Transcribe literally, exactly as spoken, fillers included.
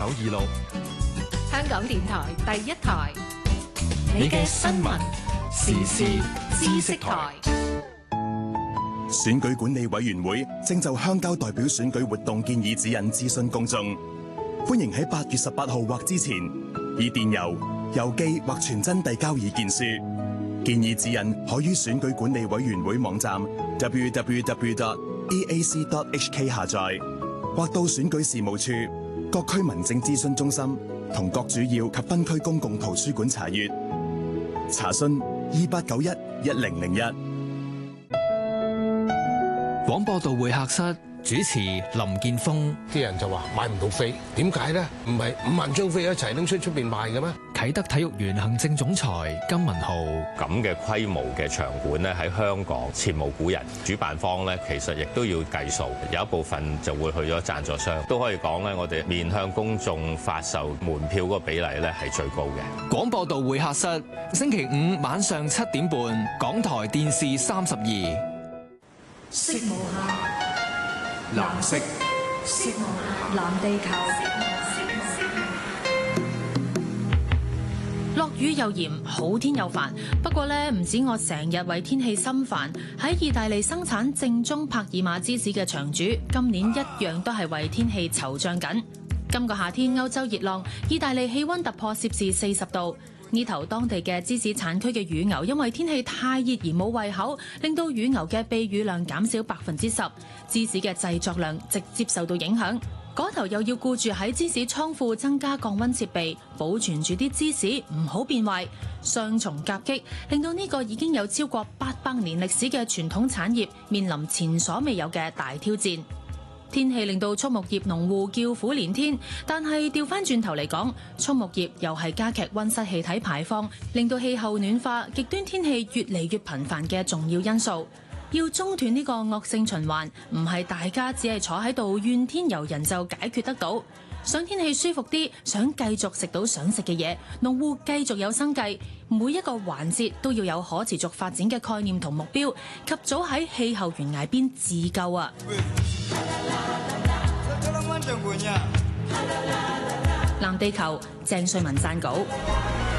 二六， 香港電台第一台， 你嘅新聞時事知識台。 選舉管理委員會正就鄉郊代表選舉活動建議指引諮詢公眾，歡迎喺八月十八號或之前以電郵、郵寄或傳真遞交意見書。建議指引可於選舉管理委員會網站 double-u double-u double-u dot e a c dot h k 下載，或到選舉事務處、各區民政諮詢中心同各主要及分區公共圖書館查閱。查詢二八九一一零零一。 廣播道會客室主持林建峰。 啲人就話買唔到飛，點解呢？唔係五萬張飛一齊拎出出邊賣嘅咩？ 啟德體育園行政總裁金文浩。 咁嘅規模嘅場館呢，喺香港前無古人。主辦方呢，其實亦都要計數，有一部分就會去咗贊助商。都可以講呢，我哋面向公眾發售門票嗰個比例呢係最高嘅。 廣播道會客室星期五晚上七點半，港台電視三十二。 色無限， 藍色， 色無限，藍地球。 落雨又嚴，好天又煩。不過呢，唔止我成日為天氣心煩，喺意大利生產正宗帕爾馬芝士嘅場主，今年一樣都係為天氣惆悵緊。今個夏天歐洲熱浪，意大利氣溫突破攝氏四十度。呢頭當地嘅芝士產區嘅乳牛因為天氣太熱而冇胃口，令到乳牛嘅泌乳量減少百分之十，芝士嘅製作量直接受到影響。嗰頭又要顧住喺芝士倉庫增加降溫設備，保存住啲芝士唔好變壞，雙重夾擊令到呢個已經有超過八百年歷史嘅傳統產業面臨前所未有嘅大挑戰。天氣令到畜牧業農戶叫苦連天，但係調翻轉頭嚟講，畜牧業又係加劇溫室氣體排放，令到氣候暖化、極端天氣越嚟越頻繁嘅重要因素。要中斷呢個惡性循環，唔係大家只係坐喺度怨天尤人就解決得到。想天氣舒服啲，想繼續食到想食嘅嘢，農戶繼續有生計，每一個環節都要有可持續發展嘅概念同目標，及早喺氣候懸崖邊自救啊！藍地球，鄭瑞文撰稿。